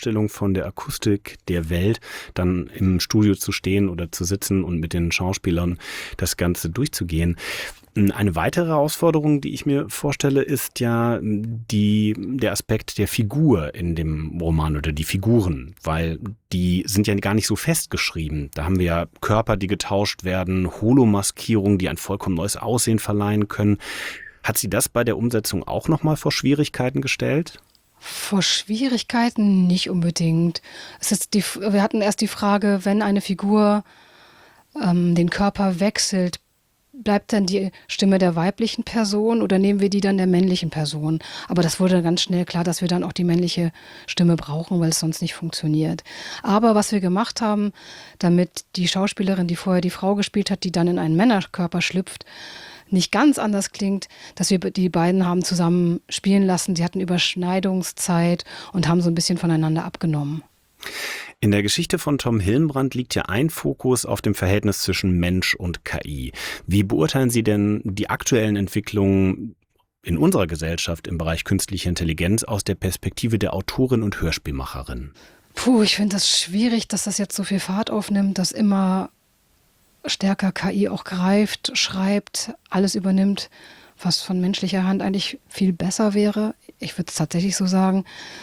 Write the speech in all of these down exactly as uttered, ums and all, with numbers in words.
Vorstellung von der Akustik der Welt, dann im Studio zu stehen oder zu sitzen und mit den Schauspielern das Ganze durchzugehen. Eine weitere Herausforderung, die ich mir vorstelle, ist ja die, der Aspekt der Figur in dem Roman oder die Figuren, weil die sind ja gar nicht so festgeschrieben. Da haben wir ja Körper, die getauscht werden, Holomaskierungen, die ein vollkommen neues Aussehen verleihen können. Hat Sie das bei der Umsetzung auch nochmal vor Schwierigkeiten gestellt? Vor Schwierigkeiten nicht unbedingt. Es ist die, wir hatten erst die Frage, wenn eine Figur ähm, den Körper wechselt, bleibt dann die Stimme der weiblichen Person oder nehmen wir die dann der männlichen Person? Aber das wurde ganz schnell klar, dass wir dann auch die männliche Stimme brauchen, weil es sonst nicht funktioniert. Aber was wir gemacht haben, damit die Schauspielerin, die vorher die Frau gespielt hat, die dann in einen Männerkörper schlüpft, nicht ganz anders klingt, dass wir die beiden haben zusammen spielen lassen. Sie hatten Überschneidungszeit und haben so ein bisschen voneinander abgenommen. In der Geschichte von Tom Hillenbrand liegt ja ein Fokus auf dem Verhältnis zwischen Mensch und K I. Wie beurteilen Sie denn die aktuellen Entwicklungen in unserer Gesellschaft im Bereich künstliche Intelligenz aus der Perspektive der Autorin und Hörspielmacherin? Puh, ich finde das schwierig, dass das jetzt so viel Fahrt aufnimmt, dass immer stärker K I auch greift, schreibt, alles übernimmt, was von menschlicher Hand eigentlich viel besser wäre. Ich würde es tatsächlich so sagen.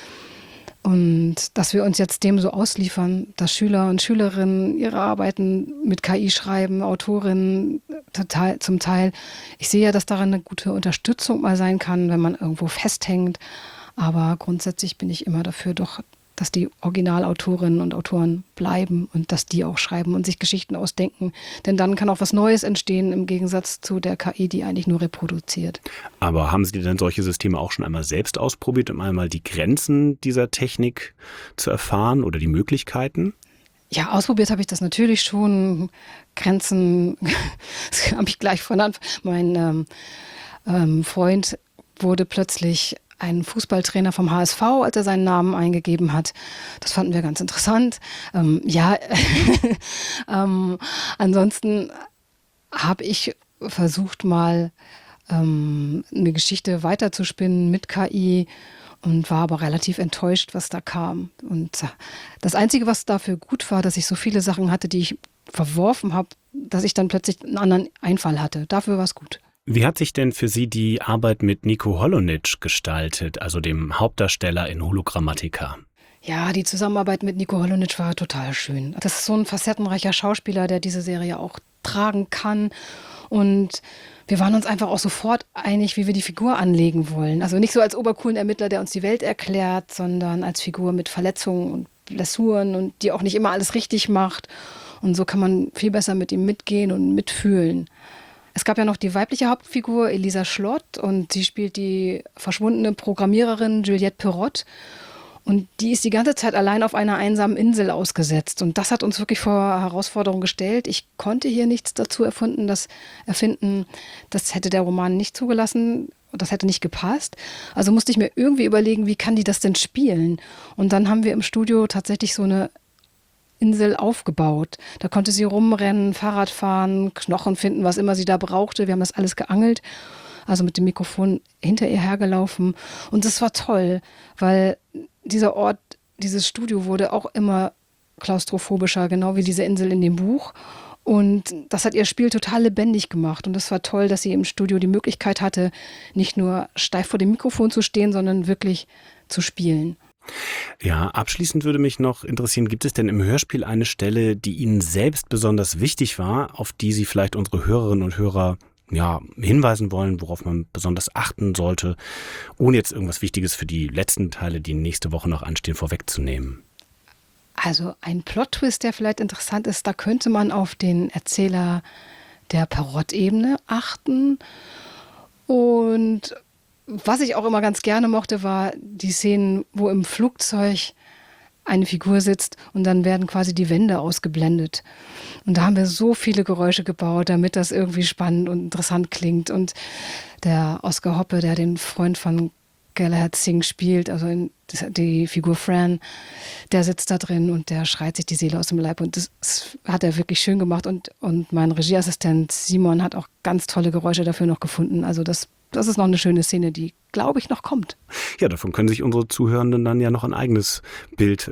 Und dass wir uns jetzt dem so ausliefern, dass Schüler und Schülerinnen ihre Arbeiten mit K I schreiben, Autorinnen total, zum Teil. Ich sehe ja, dass daran eine gute Unterstützung mal sein kann, wenn man irgendwo festhängt. Aber grundsätzlich bin ich immer dafür, doch, dass die Originalautorinnen und Autoren bleiben und dass die auch schreiben und sich Geschichten ausdenken. Denn dann kann auch was Neues entstehen im Gegensatz zu der K I, die eigentlich nur reproduziert. Aber haben Sie denn solche Systeme auch schon einmal selbst ausprobiert, um einmal die Grenzen dieser Technik zu erfahren oder die Möglichkeiten? Ja, ausprobiert habe ich das natürlich schon. Grenzen, das habe ich gleich von Anfang. Mein ähm, ähm, Freund wurde plötzlich ein Fußballtrainer vom H S V, als er seinen Namen eingegeben hat. Das fanden wir ganz interessant. Ähm, ja, ähm, ansonsten habe ich versucht, mal ähm, eine Geschichte weiterzuspinnen mit K I und war aber relativ enttäuscht, was da kam. Und das Einzige, was dafür gut war, dass ich so viele Sachen hatte, die ich verworfen habe, dass ich dann plötzlich einen anderen Einfall hatte. Dafür war es gut. Wie hat sich denn für Sie die Arbeit mit Nico Holonitsch gestaltet, also dem Hauptdarsteller in Hologrammatica? Ja, die Zusammenarbeit mit Nico Holonitsch war total schön. Das ist so ein facettenreicher Schauspieler, der diese Serie auch tragen kann. Und wir waren uns einfach auch sofort einig, wie wir die Figur anlegen wollen. Also nicht so als obercoolen Ermittler, der uns die Welt erklärt, sondern als Figur mit Verletzungen und Blessuren und die auch nicht immer alles richtig macht. Und so kann man viel besser mit ihm mitgehen und mitfühlen. Es gab ja noch die weibliche Hauptfigur, Elisa Schlott, und sie spielt die verschwundene Programmiererin Juliette Perrott. Und die ist die ganze Zeit allein auf einer einsamen Insel ausgesetzt. Und das hat uns wirklich vor Herausforderungen gestellt. Ich konnte hier nichts dazu erfinden, das erfinden. Das hätte der Roman nicht zugelassen. Das hätte nicht gepasst. Also musste ich mir irgendwie überlegen, wie kann die das denn spielen? Und dann haben wir im Studio tatsächlich so eine Insel aufgebaut. Da konnte sie rumrennen, Fahrrad fahren, Knochen finden, was immer sie da brauchte. Wir haben das alles geangelt, also mit dem Mikrofon hinter ihr hergelaufen. Und das war toll, weil dieser Ort, dieses Studio wurde auch immer klaustrophobischer, genau wie diese Insel in dem Buch. Und das hat ihr Spiel total lebendig gemacht. Und das war toll, dass sie im Studio die Möglichkeit hatte, nicht nur steif vor dem Mikrofon zu stehen, sondern wirklich zu spielen. Ja, abschließend würde mich noch interessieren, gibt es denn im Hörspiel eine Stelle, die Ihnen selbst besonders wichtig war, auf die Sie vielleicht unsere Hörerinnen und Hörer ja, hinweisen wollen, worauf man besonders achten sollte, ohne jetzt irgendwas Wichtiges für die letzten Teile, die nächste Woche noch anstehen, vorwegzunehmen? Also ein Plot-Twist, der vielleicht interessant ist, da könnte man auf den Erzähler der Perrott-Ebene achten. Und was ich auch immer ganz gerne mochte, war die Szenen, wo im Flugzeug eine Figur sitzt und dann werden quasi die Wände ausgeblendet. Und da haben wir so viele Geräusche gebaut, damit das irgendwie spannend und interessant klingt. Und der Oscar Hoppe, der den Freund von Galahad Singh spielt, also in, die Figur Fran, der sitzt da drin und der schreit sich die Seele aus dem Leib. Und das, das hat er wirklich schön gemacht. Und, und mein Regieassistent Simon hat auch ganz tolle Geräusche dafür noch gefunden. Also das Das ist noch eine schöne Szene, die, glaube ich, noch kommt. Ja, davon können sich unsere Zuhörenden dann ja noch ein eigenes Bild